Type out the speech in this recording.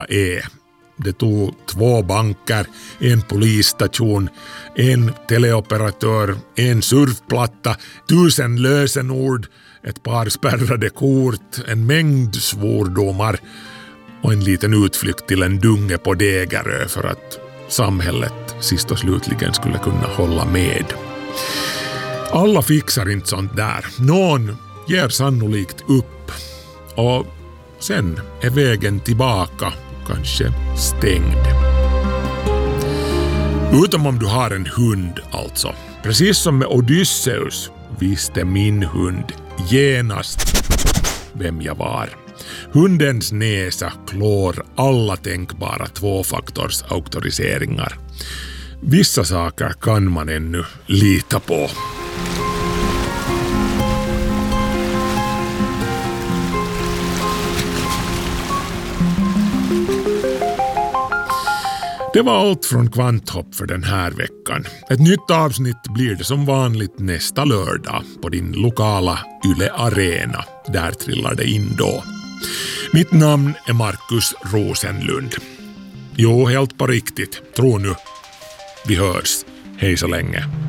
är. Det tog 2 banker, en polisstation, en teleoperatör, en surfplatta, 1000 lösenord, ett par spärrade kort, en mängd svordomar och en liten utflykt till en dunge på Degerö för att samhället sist och slutligen skulle kunna hålla med. Alla fixar inte sånt där. Någon ger sannolikt upp och sen är vägen tillbaka kanske stängd. Utom om du har en hund alltså. Precis som med Odysseus visste min hund genast vem jag var. Hundens näsa klår alla tänkbara tvåfaktors-auktoriseringar. Vissa saker kan man ännu lita på. Det var allt från Kvanthopp för den här veckan. Ett nytt avsnitt blir det som vanligt nästa lördag på din lokala Yle Arena. Där trillar det in då. Mitt namn är Markus Rosenlund. Jo, helt på riktigt. Tro nu. Vi hörs. Hej så länge.